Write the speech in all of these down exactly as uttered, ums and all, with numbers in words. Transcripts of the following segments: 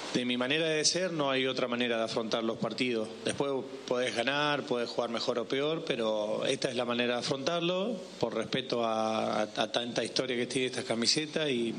de mi manera de ser no hay otra manera de afrontar los partidos. Después podés ganar, podés jugar mejor o peor, pero esta es la manera de afrontarlo, por respeto a, a, a tanta historia que tiene esta camiseta, y,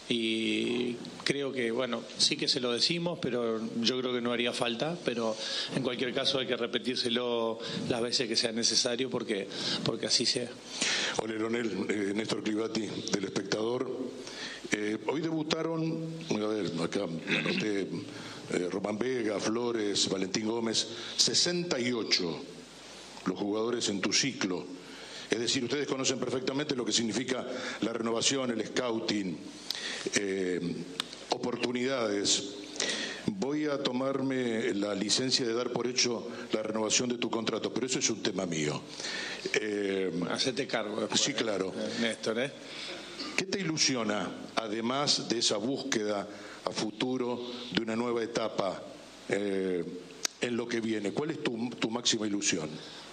y creo que, bueno, sí que se lo decimos, pero yo creo que no haría falta, pero en cualquier caso hay que repetírselo las veces que sea necesario, porque, porque así sea. Hola, Leonel, eh, Néstor Clivati, del Espectador. Eh, hoy debutaron, a ver, acá anoté, eh, Román Vega, Flores, Valentín Gómez, sesenta y ocho los jugadores en tu ciclo. Es decir, ustedes conocen perfectamente lo que significa la renovación, el scouting, eh, oportunidades. Voy a tomarme la licencia de dar por hecho la renovación de tu contrato, pero eso es un tema mío. Eh, Hacete cargo después, sí, claro. Néstor, ¿eh? ¿Qué te ilusiona, además de esa búsqueda a futuro de una nueva etapa eh, en lo que viene? ¿Cuál es tu, tu máxima ilusión?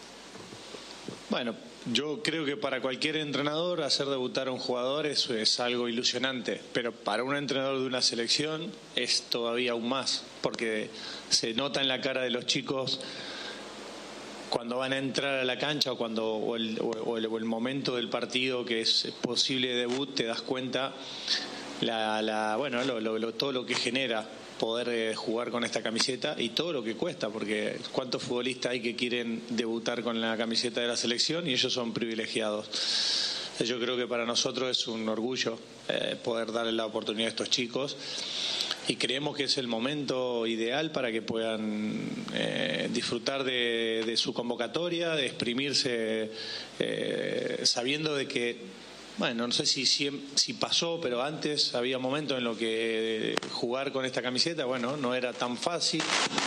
Bueno, yo creo que para cualquier entrenador hacer debutar a un jugador eso es algo ilusionante, pero para un entrenador de una selección es todavía aún más, porque se nota en la cara de los chicos cuando van a entrar a la cancha o cuando o el, o el, o el momento del partido que es posible debut, te das cuenta la, la bueno lo, lo, lo, todo lo que genera poder eh, jugar con esta camiseta y todo lo que cuesta, porque cuántos futbolistas hay que quieren debutar con la camiseta de la selección y ellos son privilegiados. Yo creo que para nosotros es un orgullo eh, poder darle la oportunidad a estos chicos, y creemos que es el momento ideal para que puedan eh, disfrutar de, de su convocatoria, de exprimirse, eh, sabiendo de que, bueno, no sé si, si, si pasó, pero antes había momentos en los que jugar con esta camiseta, bueno, no era tan fácil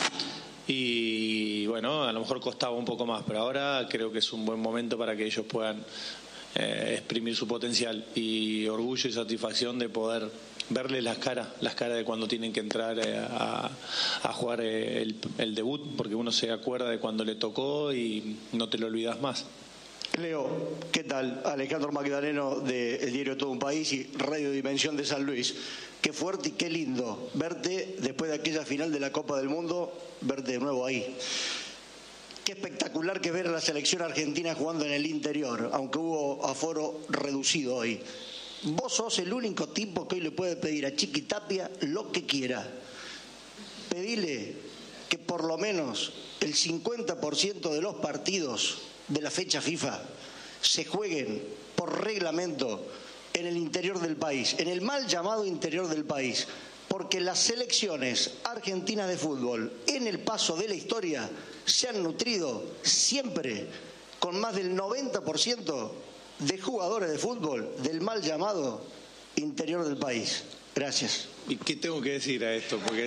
y, bueno, a lo mejor costaba un poco más, pero ahora creo que es un buen momento para que ellos puedan eh, exprimir su potencial, y orgullo y satisfacción de poder verle las caras, las caras de cuando tienen que entrar eh, a, a jugar eh, el, el debut, porque uno se acuerda de cuando le tocó y no te lo olvidas más. Leo, ¿qué tal? Alejandro Magdaleno del diario Todo un País y Radio Dimensión de San Luis. Qué fuerte y qué lindo verte después de aquella final de la Copa del Mundo, verte de nuevo ahí. Qué espectacular que ver a la selección argentina jugando en el interior, aunque hubo aforo reducido hoy. Vos sos el único tipo que hoy le puede pedir a Chiqui Tapia lo que quiera. Pedile que por lo menos el cincuenta por ciento de los partidos de la fecha FIFA se jueguen por reglamento en el interior del país, en el mal llamado interior del país, porque las selecciones argentinas de fútbol en el paso de la historia se han nutrido siempre con más del noventa por ciento de jugadores de fútbol del mal llamado interior del país. Gracias. ¿Y qué tengo que decir a esto? Porque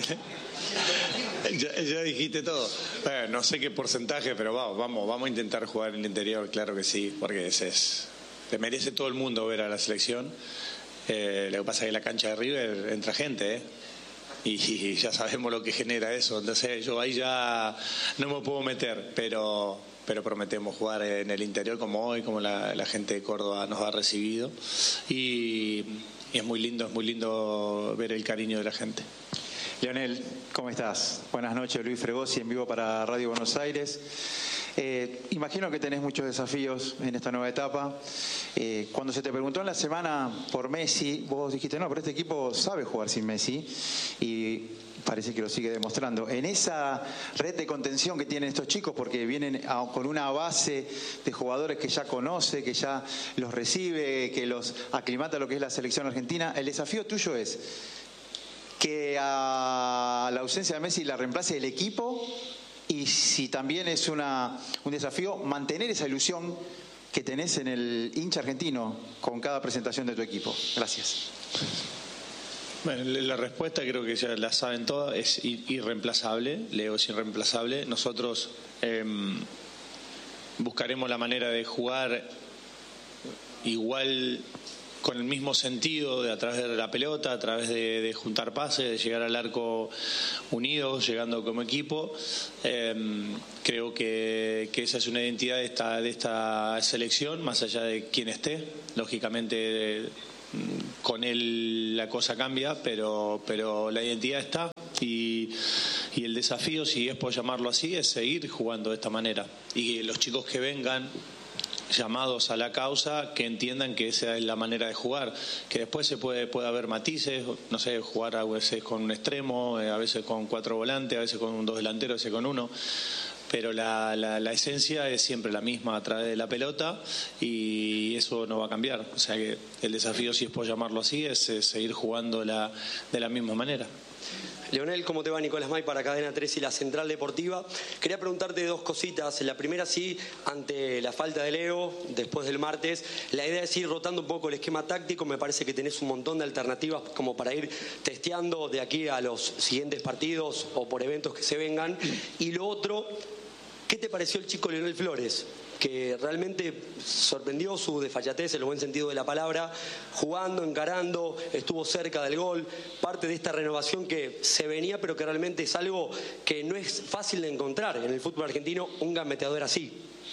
ya, ya dijiste todo. Bueno, no sé qué porcentaje, pero vamos, vamos, vamos a intentar jugar en el interior, claro que sí, porque ese es, le merece todo el mundo ver a la selección. Eh, lo que pasa es que en la cancha de River entra gente, ¿eh? Y, y ya sabemos lo que genera eso. Entonces yo ahí ya no me puedo meter, pero... pero prometemos jugar en el interior como hoy, como la, la gente de Córdoba nos ha recibido, y, y es muy lindo, es muy lindo ver el cariño de la gente. Leonel, ¿cómo estás? Buenas noches, Luis Fregosi en vivo para Radio Buenos Aires. Eh, imagino que tenés muchos desafíos en esta nueva etapa. Eh, cuando se te preguntó en la semana por Messi, vos dijiste, no, pero este equipo sabe jugar sin Messi, y parece que lo sigue demostrando. En esa red de contención que tienen estos chicos, porque vienen a, con una base de jugadores que ya conoce, que ya los recibe, que los aclimata a lo que es la selección argentina, el desafío tuyo es que a la ausencia de Messi la reemplace el equipo, y si también es una, un desafío mantener esa ilusión que tenés en el hincha argentino con cada presentación de tu equipo. Gracias. Bueno, la respuesta creo que ya la saben todas, es irreemplazable. Leo es irreemplazable. Nosotros eh, buscaremos la manera de jugar igual, con el mismo sentido, de a través de la pelota, a través de, de juntar pases, de llegar al arco unidos, llegando como equipo. Eh, creo que, que esa es una identidad de esta, de esta selección, más allá de quién esté. Lógicamente con él la cosa cambia, pero, pero la identidad está y, y el desafío, si es por llamarlo así, es seguir jugando de esta manera. Y los chicos que vengan llamados a la causa, que entiendan que esa es la manera de jugar, que después se puede, puede haber matices, no sé, jugar a veces con un extremo, a veces con cuatro volantes, a veces con un dos delanteros, a veces con uno. Pero la, la, la esencia es siempre la misma a través de la pelota y eso no va a cambiar. O sea que el desafío, si es por llamarlo así, es, es seguir jugando la, de la misma manera. Leonel, ¿cómo te va? Nicolás May para Cadena tres y la Central Deportiva. Quería preguntarte dos cositas. La primera, sí, ante la falta de Leo, después del martes, la idea es ir rotando un poco el esquema táctico. Me parece que tenés un montón de alternativas como para ir testeando de aquí a los siguientes partidos o por eventos que se vengan. Y lo otro, ¿qué te pareció el chico Leonel Flores? Que realmente sorprendió su desfachatez en el buen sentido de la palabra, jugando, encarando, estuvo cerca del gol, parte de esta renovación que se venía, pero que realmente es algo que no es fácil de encontrar en el fútbol argentino, un gambeteador así.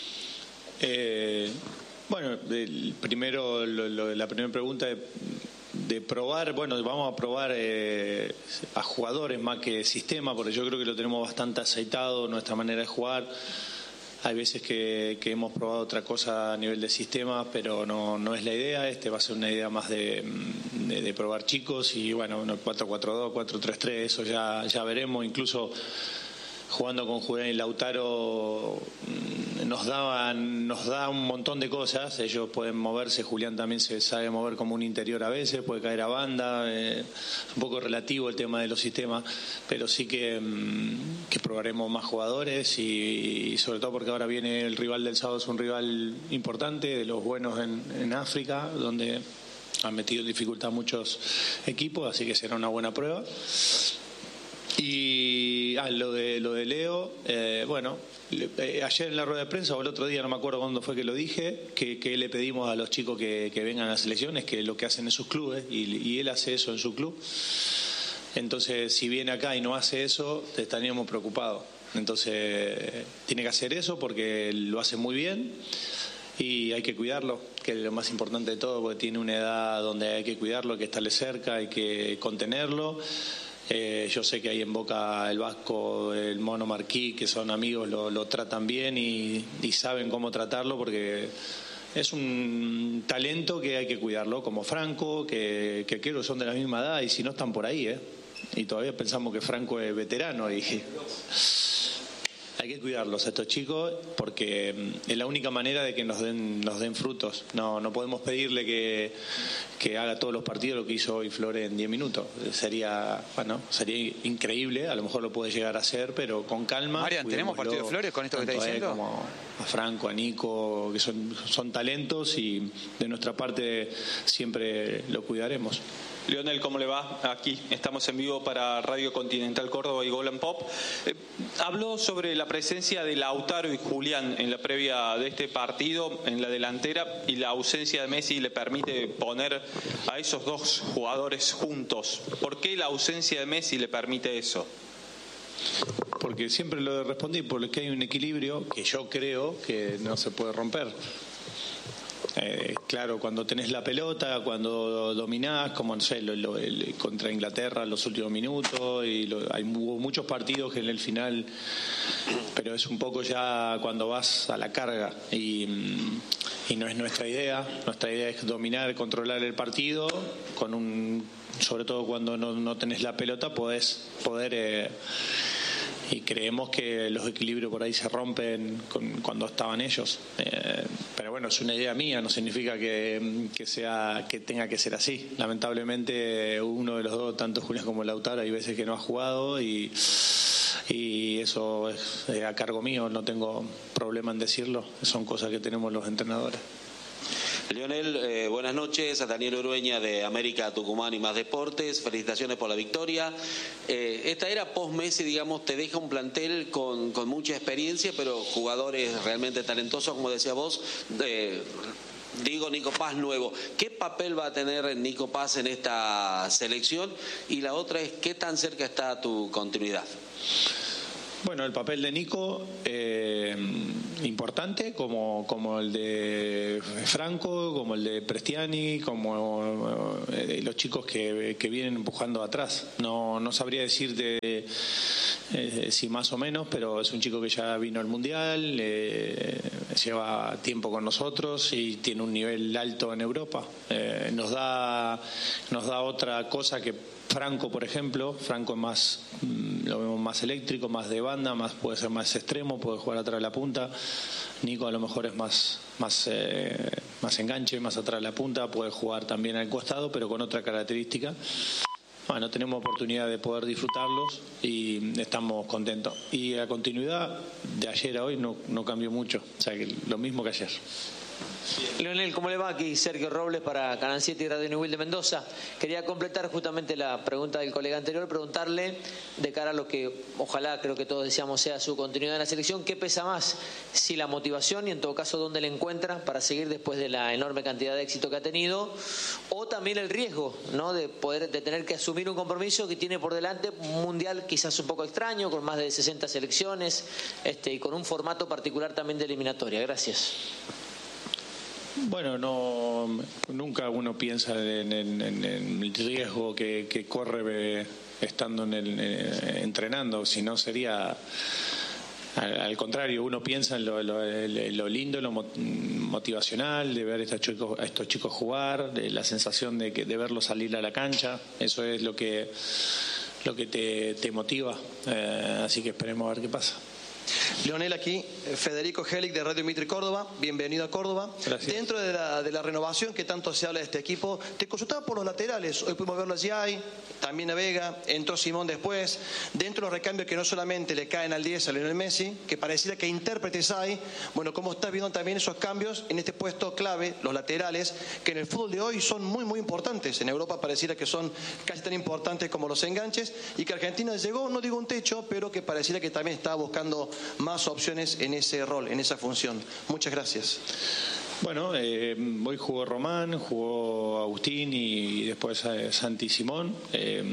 Eh, bueno, el primero, lo, lo, la primera pregunta de, de probar, bueno, vamos a probar eh, a jugadores más que sistema, porque yo creo que lo tenemos bastante aceitado, nuestra manera de jugar. Hay veces que, que hemos probado otra cosa a nivel de sistema, pero no, no es la idea. Este va a ser una idea más de, de, de probar chicos y bueno, cuatro cuatro dos, cuatro tres tres, eso ya, ya veremos. Incluso jugando con Julián y Lautaro nos daban, nos da un montón de cosas. Ellos pueden moverse, Julián también se sabe mover como un interior a veces, puede caer a banda, eh, un poco relativo el tema de los sistemas, pero sí que, que probaremos más jugadores y, y sobre todo porque ahora viene el rival del sábado, es un rival importante, de los buenos en, en África, donde han metido en dificultad muchos equipos, así que será una buena prueba. Y ah, lo de lo de Leo, eh, bueno, eh, ayer en la rueda de prensa o el otro día, no me acuerdo cuándo fue que lo dije, que, que le pedimos a los chicos que, que vengan a las selecciones, que lo que hacen en sus clubes, y, y él hace eso en su club. Entonces, si viene acá y no hace eso, estaríamos preocupados. Entonces, tiene que hacer eso porque lo hace muy bien y hay que cuidarlo, que es lo más importante de todo, porque tiene una edad donde hay que cuidarlo, hay que estarle cerca, hay que contenerlo. Eh, yo sé que ahí en Boca el Vasco, el Mono Marquí, que son amigos, lo, lo tratan bien y, y saben cómo tratarlo porque es un talento que hay que cuidarlo, como Franco, que, que creo que son de la misma edad y si no están por ahí, ¿eh? Y todavía pensamos que Franco es veterano y hay que cuidarlos a estos chicos porque es la única manera de que nos den nos den frutos. No no podemos pedirle que, que haga todos los partidos lo que hizo hoy Flores en diez minutos. Sería bueno sería increíble, a lo mejor lo puede llegar a hacer, pero con calma. Marian, ¿tenemos partido de Flores con esto que está diciendo? Como a Franco, a Nico, que son, son talentos y de nuestra parte siempre lo cuidaremos. Leonel, ¿cómo le va? Aquí estamos en vivo para Radio Continental Córdoba y Golden Pop. Eh, habló sobre la presencia de Lautaro y Julián en la previa de este partido en la delantera y la ausencia de Messi le permite poner a esos dos jugadores juntos. ¿Por qué la ausencia de Messi le permite eso? Porque siempre lo respondí, porque hay un equilibrio que yo creo que no se puede romper. Eh, claro, cuando tenés la pelota, cuando dominás, como no sé, lo, lo, el, contra Inglaterra en los últimos minutos, y lo, hay hubo muchos partidos que en el final, pero es un poco ya cuando vas a la carga y, y no es nuestra idea. Nuestra idea es dominar, controlar el partido, con un, sobre todo cuando no, no tenés la pelota, podés poder eh, y creemos que los equilibrios por ahí se rompen con, cuando estaban ellos. Eh, pero bueno, es una idea mía, no significa que, que sea que tenga que ser así. Lamentablemente uno de los dos, tanto Julián como Lautaro, hay veces que no ha jugado y, y eso es a cargo mío, no tengo problema en decirlo, son cosas que tenemos los entrenadores. Leonel, eh, buenas noches, a Daniel Urueña de América Tucumán y Más Deportes, felicitaciones por la victoria. Eh, esta era post-Messi, digamos, te deja un plantel con, con mucha experiencia, pero jugadores realmente talentosos, como decía vos, eh, digo Nico Paz nuevo. ¿Qué papel va a tener Nico Paz en esta selección? Y la otra es, ¿qué tan cerca está tu continuidad? Bueno, el papel de Nico, eh, importante, como, como el de Franco, como el de Prestiani, como eh, los chicos que, que vienen empujando atrás. No, no sabría decirte eh, si más o menos, pero es un chico que ya vino al Mundial, eh, lleva tiempo con nosotros y tiene un nivel alto en Europa. Eh, nos da, nos da otra cosa que Franco, por ejemplo. Franco es más, lo vemos más eléctrico, más de banda, más puede ser más extremo, puede jugar atrás de la punta. Nico a lo mejor es más más eh, más enganche, más atrás de la punta, puede jugar también al costado, pero con otra característica. Bueno, tenemos oportunidad de poder disfrutarlos y estamos contentos. Y la continuidad de ayer a hoy no, no cambió mucho, o sea que lo mismo que ayer. Leonel, ¿cómo le va? Aquí Sergio Robles para Canal siete y Radio Newell de Mendoza. Quería completar justamente la pregunta del colega anterior, preguntarle de cara a lo que ojalá creo que todos deseamos sea su continuidad en la selección, ¿qué pesa más? Si la motivación y en todo caso dónde le encuentra para seguir después de la enorme cantidad de éxito que ha tenido, o también el riesgo, ¿no?, de poder de tener que asumir un compromiso que tiene por delante un mundial quizás un poco extraño, con más de sesenta selecciones, este, y con un formato particular también de eliminatoria. Gracias. Bueno, no, nunca uno piensa en, en, en el riesgo que, que corre estando en el, eh, entrenando, si no sería al, al contrario, uno piensa en lo, lo, lo lindo, lo motivacional de ver a estos chicos, a estos chicos jugar, de la sensación de, que, de verlos salir a la cancha. Eso es lo que, lo que te, te motiva, eh, así que esperemos a ver qué pasa. Leonel, aquí Federico Helig de Radio Mitre Córdoba, bienvenido a Córdoba. Gracias. Dentro de la, de la renovación que tanto se habla de este equipo, te consultaba por los laterales. Hoy pudimos verlo a Giai, también a Vega, entró Simón después. Dentro de los recambios que no solamente le caen al diez a Lionel Messi, que pareciera que intérpretes hay. Bueno, ¿cómo estás viendo también esos cambios en este puesto clave, los laterales, que en el fútbol de hoy son muy, muy importantes? En Europa pareciera que son casi tan importantes como los enganches, y que Argentina llegó, no digo un techo, pero que pareciera que también está buscando más opciones en ese rol, en esa función. Muchas gracias. Bueno, eh, hoy jugó Román, jugó Agustín y después eh, Santi Simón. Eh,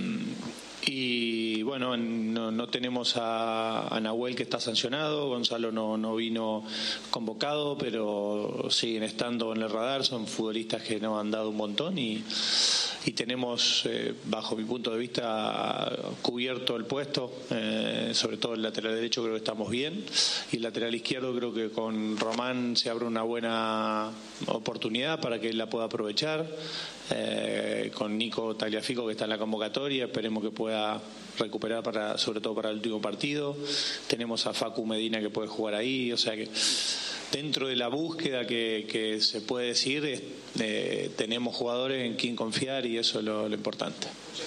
y bueno, no, no tenemos a, a Nahuel, que está sancionado. Gonzalo no, no vino convocado, pero siguen estando en el radar. Son futbolistas que nos han dado un montón y y tenemos, eh, bajo mi punto de vista, cubierto el puesto, eh, sobre todo el lateral derecho creo que estamos bien, y el lateral izquierdo creo que con Román se abre una buena oportunidad para que él la pueda aprovechar, eh, con Nico Tagliafico, que está en la convocatoria, esperemos que pueda recuperar para, sobre todo para el último partido. Tenemos a Facu Medina que puede jugar ahí, o sea que dentro de la búsqueda que, que se puede decir, eh, tenemos jugadores en quien confiar y eso es lo, lo importante.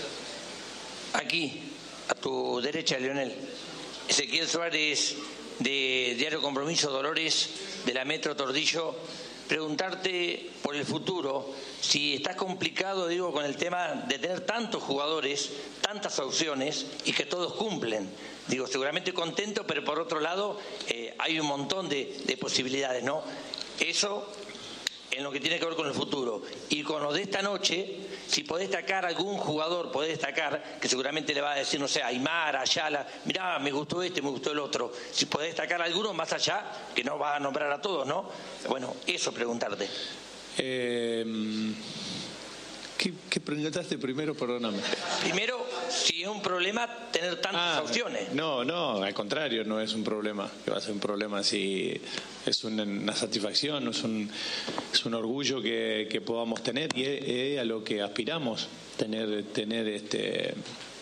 Aquí, a tu derecha, Leonel. Ezequiel Suárez, de Diario Compromiso Dolores, de la Metro Tordillo. Preguntarte por el futuro, si estás complicado, digo, con el tema de tener tantos jugadores, tantas opciones y que todos cumplen. Digo, seguramente contento, pero por otro lado eh, hay un montón de, de posibilidades, ¿no? Eso en lo que tiene que ver con el futuro. Y con lo de esta noche, si podés destacar algún jugador, podés destacar, que seguramente le va a decir, no sé, Aymar, Ayala, mirá, me gustó este, me gustó el otro. Si podés destacar alguno más allá, que no vas a nombrar a todos, ¿no? Bueno, eso preguntarte. Eh, ¿qué, ¿Qué preguntaste primero? Perdóname. Primero, si es un problema tener tantas ah, opciones. No, no, al contrario, no es un problema. Que va a ser un problema si es una, una satisfacción, es un, es un orgullo que, que podamos tener y es, es a lo que aspiramos, tener, tener este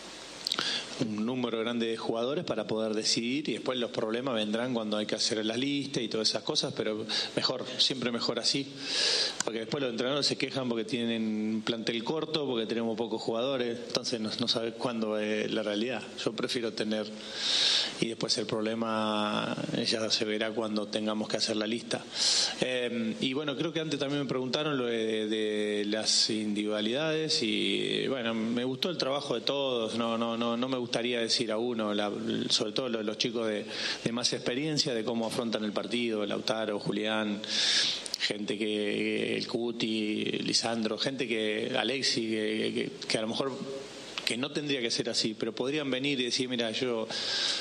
un número grande de jugadores para poder decidir, y después los problemas vendrán cuando hay que hacer las listas y todas esas cosas, pero mejor, siempre mejor así, porque después los entrenadores se quejan porque tienen un plantel corto, porque tenemos pocos jugadores, entonces no, no sabes cuándo es la realidad. Yo prefiero tener, y después el problema ya se verá cuando tengamos que hacer la lista. Eh, y bueno, creo que antes también me preguntaron lo de, de las individualidades, y bueno, me gustó el trabajo de todos, no, no, no, no me gustaría decir a uno, la, sobre todo los, los chicos de, de más experiencia, de cómo afrontan el partido, Lautaro, Julián, gente que, el Cuti, Lisandro, gente que, Alexi, que, que, que a lo mejor que no tendría que ser así, pero podrían venir y decir, mira, yo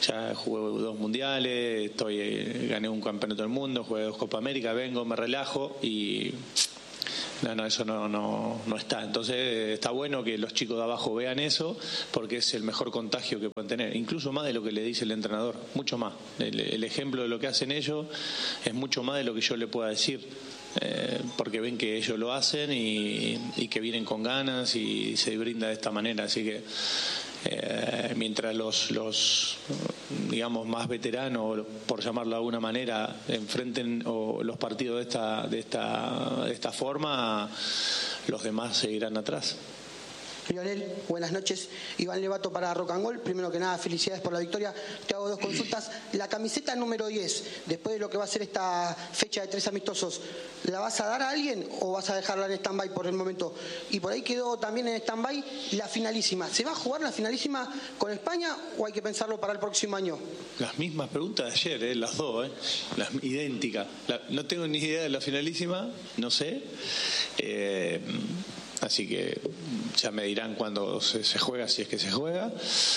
ya jugué dos mundiales, estoy gané un campeonato del mundo, jugué dos Copa América, vengo, me relajo y no, no, eso no, no, no está. Entonces está bueno que los chicos de abajo vean eso, porque es el mejor contagio que pueden tener, incluso más de lo que le dice el entrenador, mucho más. El, el ejemplo de lo que hacen ellos es mucho más de lo que yo le pueda decir. Eh, porque ven que ellos lo hacen y, y que vienen con ganas y se brinda de esta manera, así que eh, mientras los, los digamos más veteranos, por llamarlo de alguna manera, enfrenten o los partidos de esta, de esta, de esta forma, los demás seguirán atrás. Lionel, buenas noches. Iván Levato para Rock and Roll. Primero que nada, felicidades por la victoria. Te hago dos consultas. La camiseta número diez, después de lo que va a ser esta fecha de tres amistosos, ¿la vas a dar a alguien o vas a dejarla en stand-by por el momento? Y por ahí quedó también en stand-by la finalísima. ¿Se va a jugar la finalísima con España o hay que pensarlo para el próximo año? Las mismas preguntas de ayer, ¿eh? Las dos, ¿eh? Las idénticas. La, no tengo ni idea de la finalísima, no sé. Eh, Así que ya me dirán cuando se, se juega, si es que se juega.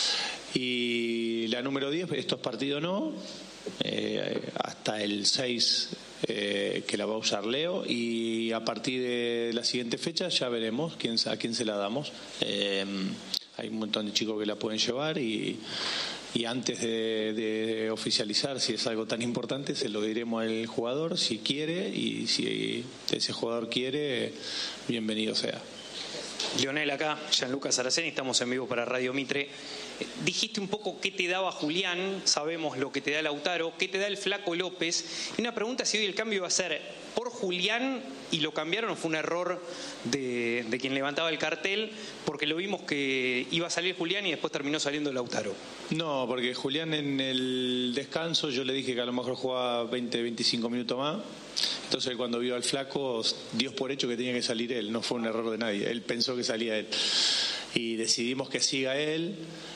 Y la número diez, estos partidos no, eh, hasta el seis eh, que la va a usar Leo, y a partir de la siguiente fecha ya veremos quién, a quién se la damos. Eh, hay un montón de chicos que la pueden llevar y... Y antes de, de oficializar si es algo tan importante, se lo diremos al jugador si quiere, y si ese jugador quiere, bienvenido sea. Lionel, acá, Gianluca Saraceni, estamos en vivo para Radio Mitre. Dijiste un poco qué te daba Julián, sabemos lo que te da Lautaro, qué te da el Flaco López. Y una pregunta, si hoy el cambio va a ser por Julián y lo cambiaron o fue un error de, de quien levantaba el cartel, porque lo vimos que iba a salir Julián y después terminó saliendo Lautaro. No, porque Julián en el descanso yo le dije que a lo mejor jugaba veinte, veinticinco minutos más. Entonces cuando vio al Flaco, Dios por hecho que tenía que salir él, no fue un error de nadie, él pensó que salía él. Y decidimos que siga él,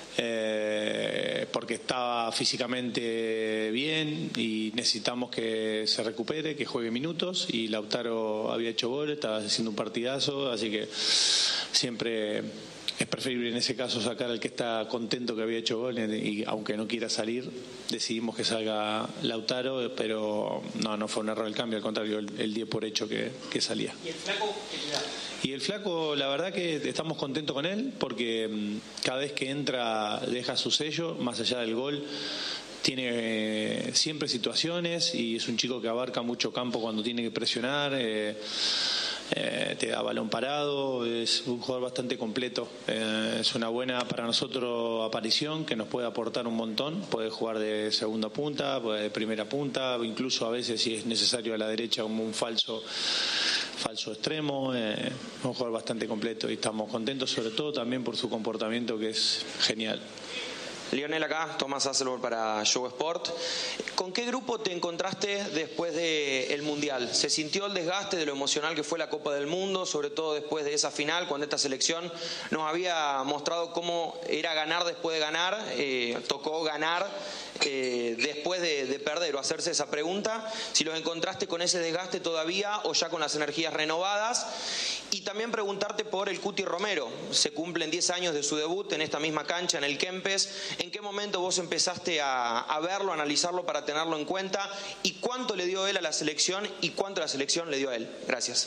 eh, porque estaba físicamente bien y necesitamos que se recupere, que juegue minutos, y Lautaro había hecho gol, estaba haciendo un partidazo, así que siempre es preferible en ese caso sacar al que está contento que había hecho gol, y aunque no quiera salir, decidimos que salga Lautaro, pero no, no fue un error el cambio, al contrario, el, el dio por hecho que, que salía. ¿Y el Flaco qué te da? Y el Flaco, la verdad que estamos contentos con él, porque cada vez que entra deja su sello, más allá del gol. Tiene eh, siempre situaciones y es un chico que abarca mucho campo cuando tiene que presionar, eh, eh, te da balón parado, es un jugador bastante completo. Eh, es una buena para nosotros aparición que nos puede aportar un montón. Puede jugar de segunda punta, puede de primera punta, incluso a veces si es necesario a la derecha como un falso falso extremo, eh, un jugador bastante completo y estamos contentos sobre todo también por su comportamiento, que es genial. Lionel, acá, Tomás Hasselborn para Show Sport. ¿Con qué grupo te encontraste después del Mundial? ¿Se sintió el desgaste de lo emocional que fue la Copa del Mundo, sobre todo después de esa final, cuando esta selección nos había mostrado cómo era ganar después de ganar? Eh, tocó ganar eh, después de, de perder o hacerse esa pregunta. Si los encontraste con ese desgaste todavía o ya con las energías renovadas. Y también preguntarte por el Cuti Romero. Se cumplen diez años de su debut en esta misma cancha, en el Kempes. ¿En qué momento vos empezaste a, a verlo, a analizarlo para tenerlo en cuenta? ¿Y cuánto le dio él a la selección y cuánto la selección le dio a él? Gracias.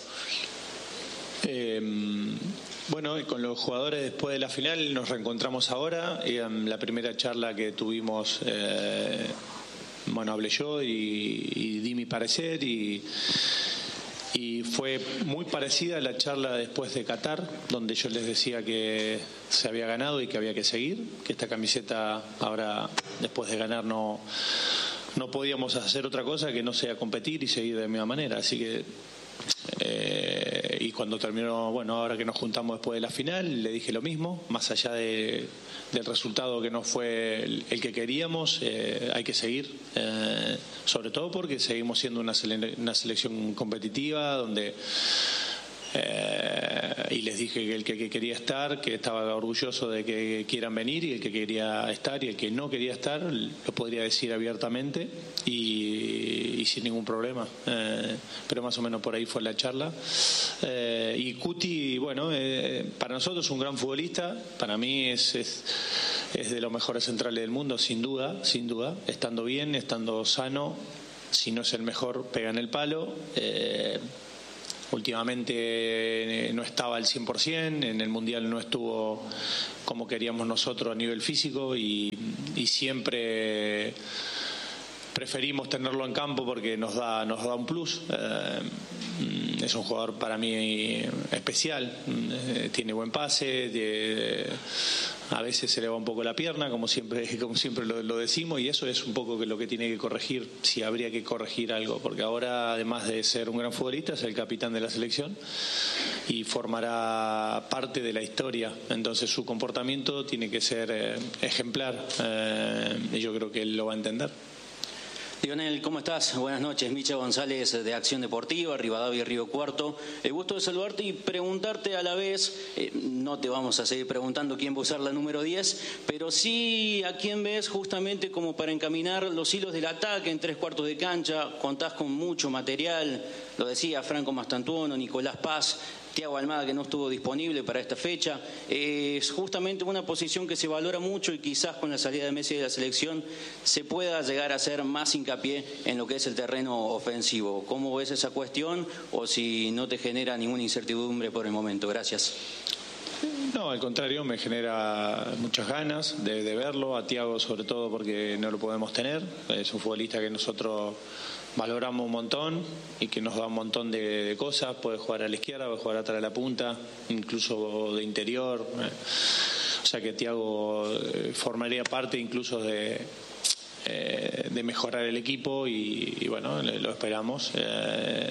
Eh, bueno, con los jugadores después de la final nos reencontramos ahora. Y, um, la primera charla que tuvimos, eh, bueno, hablé yo y, y di mi parecer y... Y fue muy parecida a la charla después de Qatar, donde yo les decía que se había ganado y que había que seguir, que esta camiseta ahora, después de ganar, no, no podíamos hacer otra cosa que no sea competir y seguir de la misma manera. Así que, eh, y cuando terminó, bueno, ahora que nos juntamos después de la final, le dije lo mismo, más allá de, del resultado que no fue el, el que queríamos, eh, hay que seguir, eh, sobre todo porque seguimos siendo una, sele, una selección competitiva, donde eh, y les dije que el que, que quería estar, que estaba orgulloso de que quieran venir, y el que quería estar y el que no quería estar lo podría decir abiertamente y, y sin ningún problema, eh, pero más o menos por ahí fue la charla. Eh, y Cuti, bueno, eh, para nosotros es un gran futbolista, para mí es, es es de los mejores centrales del mundo, sin duda, sin duda, estando bien, estando sano. Si no es el mejor, pega en el palo. Eh, últimamente no estaba al cien por ciento, en el Mundial no estuvo como queríamos nosotros a nivel físico y, y siempre preferimos tenerlo en campo porque nos da, nos da un plus. Eh, es un jugador para mí especial, eh, tiene buen pase, tiene, a veces se le va un poco la pierna, como siempre, como siempre lo, lo decimos, y eso es un poco lo que tiene que corregir, si habría que corregir algo, porque ahora, además de ser un gran futbolista, es el capitán de la selección y formará parte de la historia. Entonces su comportamiento tiene que ser eh, ejemplar, eh, y yo creo que él lo va a entender. Lionel, ¿cómo estás? Buenas noches. Micha González de Acción Deportiva, Rivadavia y Río Cuarto. El gusto de saludarte y preguntarte a la vez, eh, no te vamos a seguir preguntando quién va a usar la número diez, pero sí a quién ves justamente como para encaminar los hilos del ataque en tres cuartos de cancha. Contás con mucho material, lo decía Franco Mastantuono, Nicolás Paz, Thiago Almada, que no estuvo disponible para esta fecha. Es justamente una posición que se valora mucho y quizás con la salida de Messi de la selección se pueda llegar a hacer más hincapié en lo que es el terreno ofensivo. ¿Cómo ves esa cuestión o si no te genera ninguna incertidumbre por el momento? Gracias. No, al contrario, me genera muchas ganas de, de verlo, a Thiago sobre todo porque no lo podemos tener. Es un futbolista que nosotros valoramos un montón y que nos da un montón de, de cosas. Puede jugar a la izquierda, puede jugar atrás de la punta, incluso de interior. O sea que Thiago formaría parte incluso de, eh, de mejorar el equipo y, y bueno, lo esperamos. Eh,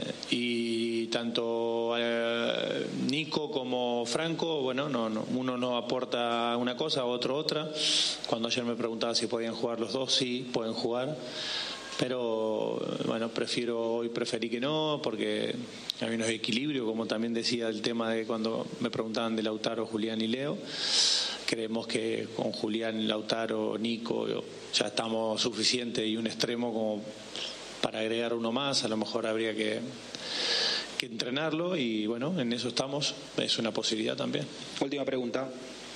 y tanto eh, Nico como Franco, bueno, no, no, uno no aporta una cosa, otro otra. Cuando ayer me preguntaba si podían jugar los dos, sí, pueden jugar. Pero bueno, prefiero hoy preferí que no, porque hay un equilibrio, como también decía el tema de cuando me preguntaban de Lautaro, Julián y Leo. Creemos que con Julián, Lautaro, Nico ya estamos suficientes y un extremo como para agregar uno más. A lo mejor habría que, que entrenarlo y bueno, en eso estamos, es una posibilidad también. Última pregunta.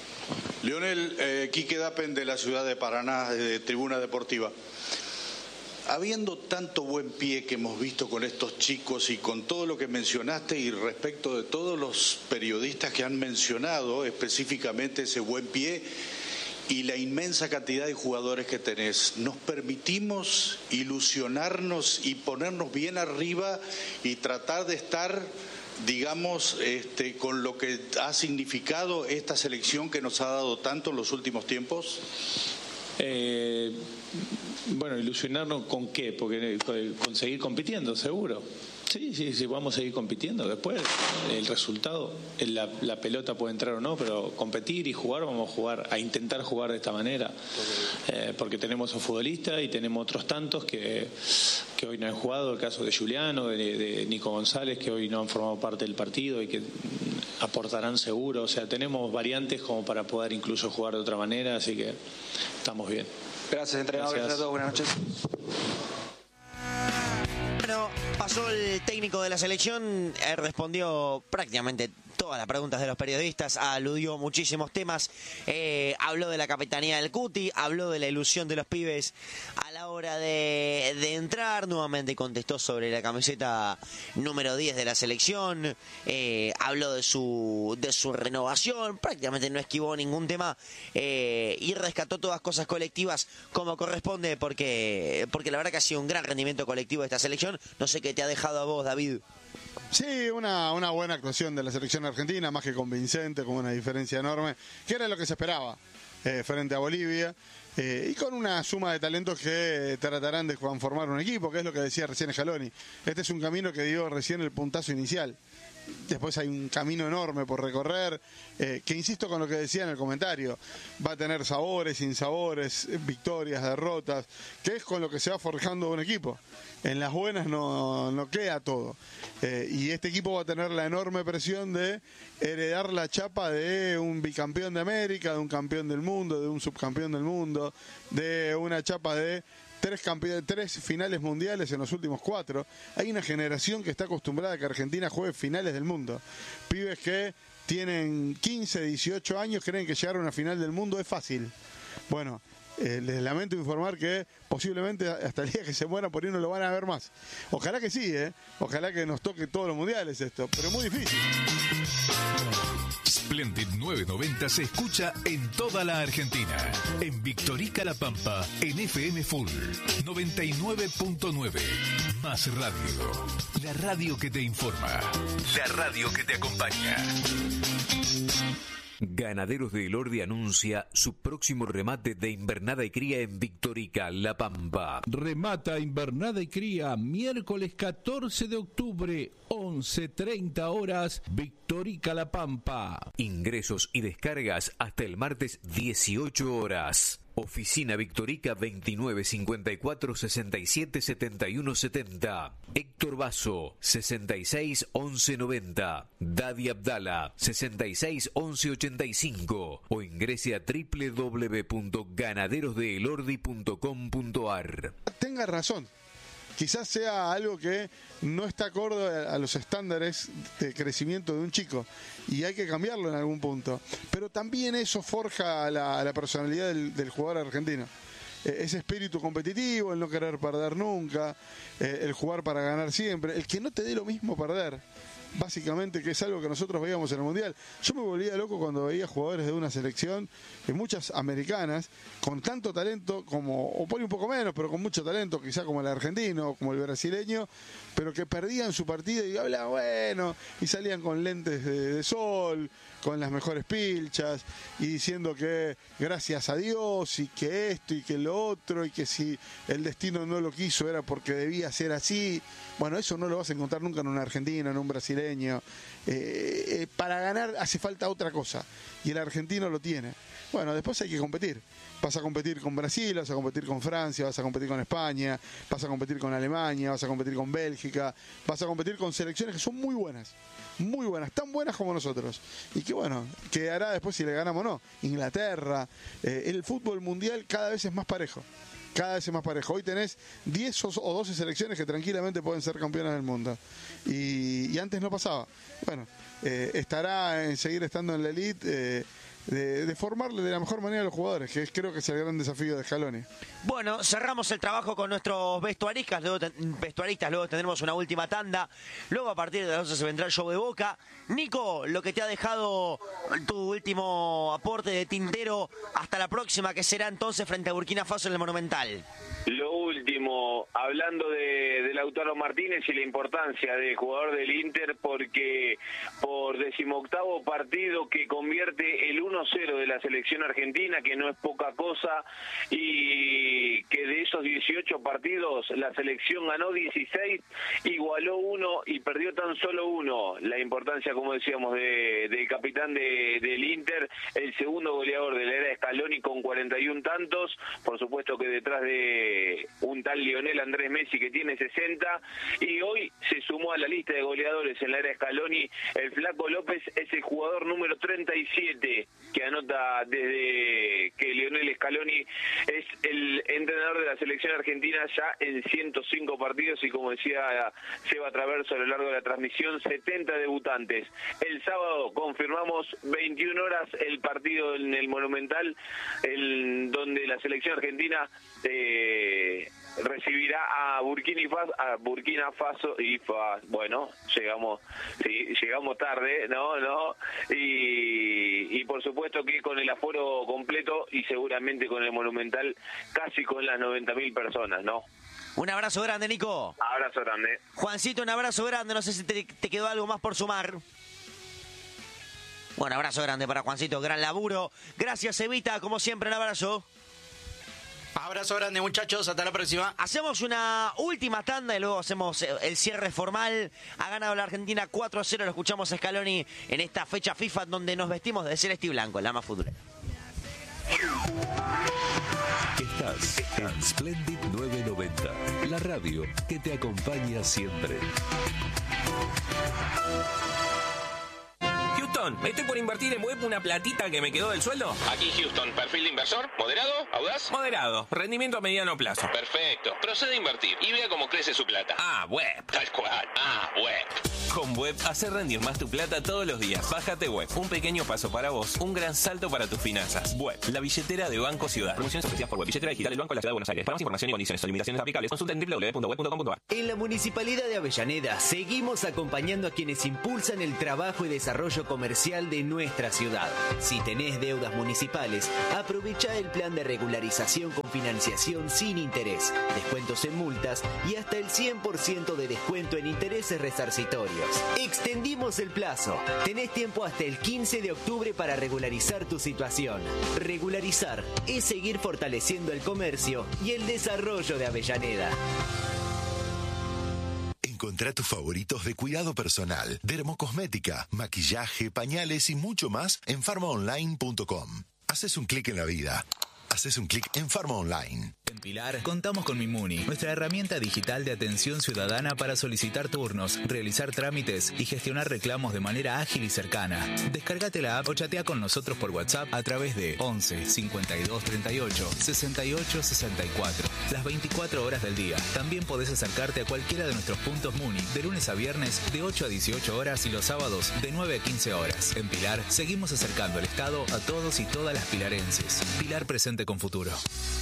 Lionel, eh, Quique Dapen de la ciudad de Paraná, de Tribuna Deportiva. Habiendo tanto buen pie que hemos visto con estos chicos y con todo lo que mencionaste y respecto de todos los periodistas que han mencionado específicamente ese buen pie y la inmensa cantidad de jugadores que tenés, ¿nos permitimos ilusionarnos y ponernos bien arriba y tratar de estar, digamos, este, con lo que ha significado esta selección que nos ha dado tanto en los últimos tiempos? Eh, bueno, ilusionarnos con qué, porque con seguir compitiendo, seguro. Sí, sí, sí, vamos a seguir compitiendo. Después el resultado, la, la pelota puede entrar o no, pero competir y jugar, vamos a jugar, a intentar jugar de esta manera, eh, porque tenemos un futbolista y tenemos otros tantos que, que hoy no han jugado, el caso de Juliano, de, de Nico González, que hoy no han formado parte del partido y que aportarán seguro. O sea, tenemos variantes como para poder incluso jugar de otra manera, así que estamos bien. Gracias, entrenador. Gracias a todos. Buenas noches. Bueno, pasó el técnico de la selección, eh, respondió prácticamente todas las preguntas de los periodistas, aludió muchísimos temas, eh, habló de la capitanía del Cuti, habló de la ilusión de los pibes a la hora de, de entrar, nuevamente contestó sobre la camiseta número diez de la selección, eh, habló de su, de su renovación, prácticamente no esquivó ningún tema eh, y rescató todas cosas colectivas como corresponde, porque, porque la verdad que ha sido un gran rendimiento colectivo de esta selección. No sé qué te ha dejado a vos, David. Sí, una, una buena actuación de la selección argentina, más que convincente, con una diferencia enorme, que era lo que se esperaba eh, frente a Bolivia, eh, y con una suma de talentos que tratarán de conformar un equipo, que es lo que decía recién Scaloni. Este es un camino que dio recién el puntazo inicial. Después hay un camino enorme por recorrer, eh, que insisto con lo que decía en el comentario, va a tener sabores, insabores, victorias, derrotas, que es con lo que se va forjando un equipo. En las buenas no, no queda todo. Eh, y este equipo va a tener la enorme presión de heredar la chapa de un bicampeón de América, de un campeón del mundo, de un subcampeón del mundo, de una chapa de Tres, campe- tres finales mundiales en los últimos cuatro. Hay una generación que está acostumbrada a que Argentina juegue finales del mundo. Pibes que tienen quince, dieciocho años, creen que llegar a una final del mundo es fácil. Bueno, eh, les lamento informar que posiblemente hasta el día que se mueran por ahí no lo van a ver más. Ojalá que sí, ¿eh? Ojalá que nos toque todos los mundiales esto, pero es muy difícil. Splendid novecientos noventa se escucha en toda la Argentina. En Victorica La Pampa, en F M Full noventa y nueve punto nueve. Más radio. La radio que te informa. La radio que te acompaña. Ganaderos de Elordi anuncia su próximo remate de invernada y cría en Victorica, La Pampa. Remata invernada y cría miércoles catorce de octubre, once treinta horas, Victorica, La Pampa. Ingresos y descargas hasta el martes dieciocho horas. Oficina Victorica veintinueve cincuenta y cuatro sesenta y siete setenta y uno setenta. Héctor Basso sesenta y seis once noventa. Dadi Abdala sesenta y seis once ochenta y cinco o ingrese a doble u doble u doble u punto ganaderos de elordi punto com punto a r. Tenga razón. Quizás sea algo que no está acorde a los estándares de crecimiento de un chico y hay que cambiarlo en algún punto. Pero también eso forja la, la personalidad del, del jugador argentino. Eh, ese espíritu competitivo, el no querer perder nunca, eh, el jugar para ganar siempre, el que no te dé lo mismo perder. Básicamente, que es algo que nosotros veíamos en el Mundial. Yo me volvía loco cuando veía jugadores de una selección, en muchas americanas, con tanto talento como, o por un poco menos, pero con mucho talento, quizá como el argentino, como el brasileño, pero que perdían su partido y hablaban, bueno, y salían con lentes de, de sol, con las mejores pilchas, y diciendo que gracias a Dios, y que esto, y que lo otro, y que si el destino no lo quiso era porque debía ser así. Bueno, eso no lo vas a encontrar nunca en un argentino, en un brasileño. Eh, eh, para ganar hace falta otra cosa y el argentino lo tiene. Bueno, después hay que competir. Vas a competir con Brasil, vas a competir con Francia, vas a competir con España, vas a competir con Alemania, vas a competir con Bélgica, vas a competir con selecciones que son muy buenas, muy buenas, tan buenas como nosotros. Y que bueno, quedará después si le ganamos o no. Inglaterra, eh, el fútbol mundial cada vez es más parejo. Cada vez es más parejo. Hoy tenés diez o doce selecciones que tranquilamente pueden ser campeonas del mundo. Y, y antes no pasaba. Bueno, eh, estará en seguir estando en la elite, eh, de, de formarle de la mejor manera a los jugadores, que es, creo que es el gran desafío de Scaloni. Bueno, cerramos el trabajo con nuestros vestuaristas, luego, ten, vestuaristas, luego tendremos una última tanda, luego a partir de las doce se vendrá el show de Boca. Nico, lo que te ha dejado tu último aporte de tintero hasta la próxima, que será entonces frente a Burkina Faso en el Monumental. Lo último, hablando de, de Lautaro Martínez y la importancia del jugador del Inter, porque por decimoctavo partido que convierte el uno cero de la selección argentina, que no es poca cosa, y que de esos dieciocho partidos la selección ganó dieciséis, igualó uno y perdió tan solo uno. La importancia, como decíamos, de, del capitán de, del Inter, el segundo goleador de la era Scaloni con cuarenta y un tantos, por supuesto que detrás de un tal Lionel Andrés Messi que tiene sesenta, y hoy se sumó a la lista de goleadores en la era Scaloni el Flaco López, es el jugador número treinta y siete que anota desde que Lionel Scaloni es el entrenador de la selección argentina ya en ciento cinco partidos, y como decía Seba Traverso a lo largo de la transmisión, setenta debutantes. El sábado confirmamos veintiuna horas el partido en el Monumental, el, donde la selección argentina eh, recibirá a Burkina Faso, a Burkina Faso y fa, bueno, llegamos, sí, llegamos tarde, no, no, y, y por supuesto que con el aforo completo y seguramente con el Monumental casi con las noventa mil personas, ¿no? Un abrazo grande, Nico. Abrazo grande. Juancito, un abrazo grande, no sé si te, te quedó algo más por sumar. Bueno, abrazo grande para Juancito, gran laburo. Gracias, Evita, como siempre, un abrazo. Abrazo grande, muchachos, hasta la próxima. Hacemos una última tanda y luego hacemos el cierre formal. Ha ganado la Argentina cuatro a cero, lo escuchamos a Scaloni en esta fecha FIFA donde nos vestimos de celeste y blanco, la más futbolera. Estás en Splendid novecientos noventa, la radio que te acompaña siempre. Houston, estoy por invertir en web una platita que me quedó del sueldo. Aquí Houston, perfil de inversor, moderado, audaz. Moderado, rendimiento a mediano plazo. Perfecto, procede a invertir y vea cómo crece su plata. Ah, web. Tal cual, ah, web. Con Web, hacer rendir más tu plata todos los días. Bájate Web, un pequeño paso para vos, un gran salto para tus finanzas. Web, la billetera de Banco Ciudad. Promociones especiales por Web, billetera digital del Banco de la Ciudad de Buenos Aires. Para más información y condiciones o limitaciones aplicables, consulta en doble u doble u doble u punto web punto com punto a r. En la Municipalidad de Avellaneda seguimos acompañando a quienes impulsan el trabajo y desarrollo comercial de nuestra ciudad. Si tenés deudas municipales, aprovecha el plan de regularización con financiación sin interés, descuentos en multas y hasta el cien por ciento de descuento en intereses resarcitorios. Extendimos el plazo. Tenés tiempo hasta el quince de octubre para regularizar tu situación. Regularizar es seguir fortaleciendo el comercio y el desarrollo de Avellaneda. Encontrá tus favoritos de cuidado personal, dermocosmética, maquillaje, pañales y mucho más en farma online punto com. Haces un clic en la vida. Haces un clic en Farma Online. En Pilar contamos con Mimuni, nuestra herramienta digital de atención ciudadana para solicitar turnos, realizar trámites y gestionar reclamos de manera ágil y cercana. Descárgate la app o chatea con nosotros por WhatsApp a través de once cincuenta y dos treinta y ocho sesenta y ocho sesenta y cuatro. Las veinticuatro horas del día. También podés acercarte a cualquiera de nuestros puntos Muni de lunes a viernes de ocho a dieciocho horas y los sábados de nueve a quince horas. En Pilar seguimos acercando el Estado a todos y todas las pilarenses. Pilar presente con futuro.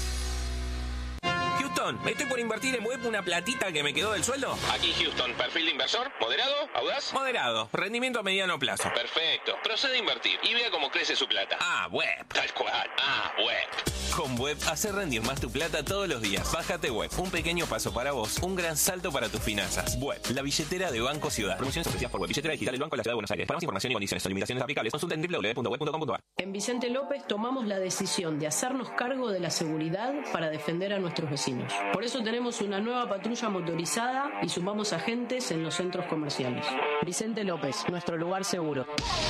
Houston, estoy por invertir en web una platita que me quedó del sueldo. Aquí Houston, perfil de inversor, moderado, audaz. Moderado, rendimiento a mediano plazo. Perfecto, procede a invertir y vea cómo crece su plata. Ah, web. Tal cual, ah, web. Con Web, hacer rendir más tu plata todos los días. Bájate Web, un pequeño paso para vos, un gran salto para tus finanzas. Web, la billetera de Banco Ciudad. Promociones especiales por Web, billetera digital del Banco de la Ciudad de Buenos Aires. Para más información y condiciones o limitaciones aplicables, consulta en doble u doble u doble u punto web punto com punto a r. En Vicente López tomamos la decisión de hacernos cargo de la seguridad para defender a nuestros vecinos. Por eso tenemos una nueva patrulla motorizada y sumamos agentes en los centros comerciales. Vicente López, nuestro lugar seguro.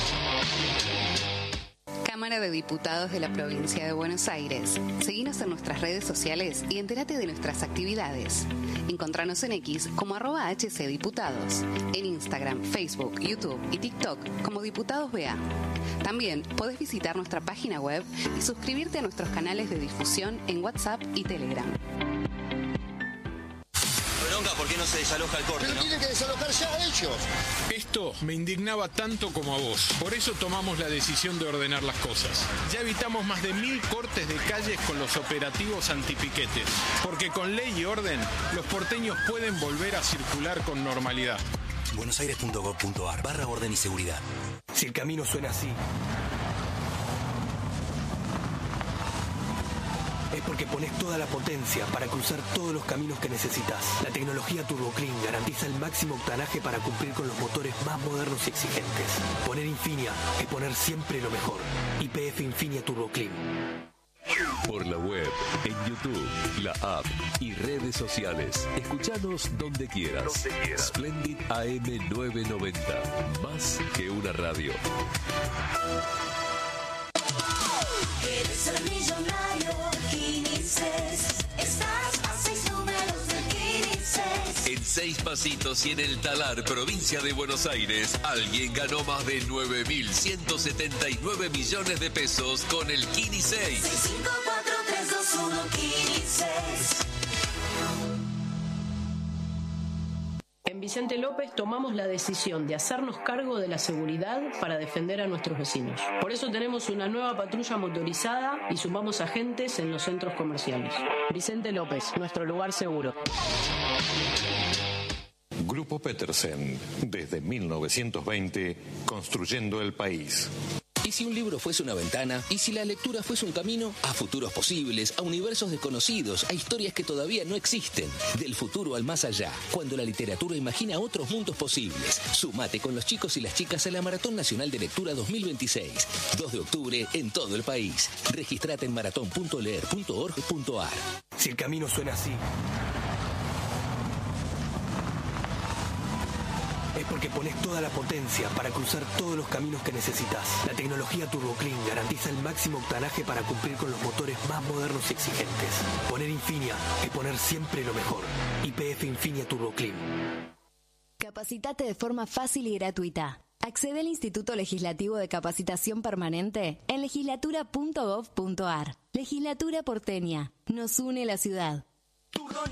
Cámara de Diputados de la Provincia de Buenos Aires. Seguinos en nuestras redes sociales y entérate de nuestras actividades. Encontranos en X como arroba hcdiputados, en Instagram, Facebook, YouTube y TikTok como Diputados B A. También podés visitar nuestra página web y suscribirte a nuestros canales de difusión en WhatsApp y Telegram. ¿Por qué no se desaloja el corte? Pero ¿no? tienen que desalojar ya ellos. Esto me indignaba tanto como a vos. Por eso tomamos la decisión de ordenar las cosas. Ya evitamos más de mil cortes de calles con los operativos antipiquetes. Porque con ley y orden, los porteños pueden volver a circular con normalidad. buenosaires punto gov punto a r barra orden y seguridad. Si el camino suena así, es porque pones toda la potencia para cruzar todos los caminos que necesitas. La tecnología Turbo Clean garantiza el máximo octanaje para cumplir con los motores más modernos y exigentes. Poner Infinia es poner siempre lo mejor. Y P F Infinia Turbo Clean. Por la web, en YouTube, la app y redes sociales. Escuchanos donde quieras. Donde quieras. Splendid A M novecientos noventa. Más que una radio. Eres el millonario Quinices. Estás a seis números de Quinices. En seis pasitos y en el Talar, provincia de Buenos Aires, alguien ganó más de nueve mil ciento setenta y nueve millones de pesos con el Quini seis. seis cinco cuatro tres dos uno Quinices. En Vicente López tomamos la decisión de hacernos cargo de la seguridad para defender a nuestros vecinos. Por eso tenemos una nueva patrulla motorizada y sumamos agentes en los centros comerciales. Vicente López, nuestro lugar seguro. Grupo Petersen, desde mil novecientos veinte, construyendo el país. ¿Y si un libro fuese una ventana? ¿Y si la lectura fuese un camino? A futuros posibles, a universos desconocidos, a historias que todavía no existen. Del futuro al más allá, cuando la literatura imagina otros mundos posibles. Sumate con los chicos y las chicas a la Maratón Nacional de Lectura dos mil veintiséis. dos de octubre en todo el país. Registrate en maratón punto leer punto org punto a r. Si el camino suena así, es porque pones toda la potencia para cruzar todos los caminos que necesitas. La tecnología Turbo Clean garantiza el máximo octanaje para cumplir con los motores más modernos y exigentes. Poner Infinia es poner siempre lo mejor. Y P F Infinia Turbo Clean. Capacitate de forma fácil y gratuita. Accede al Instituto Legislativo de Capacitación Permanente en legislatura punto gov punto ar. Legislatura porteña. Nos une la ciudad.